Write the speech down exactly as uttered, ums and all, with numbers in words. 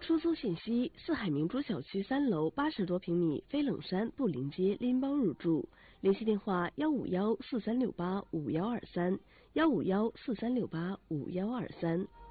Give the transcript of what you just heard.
出租信息：四海明珠小区三楼八十多平米飞冷山布林街拎包入住，联系电话：幺五幺四三六八五幺二三，幺五幺四三六八五幺二三。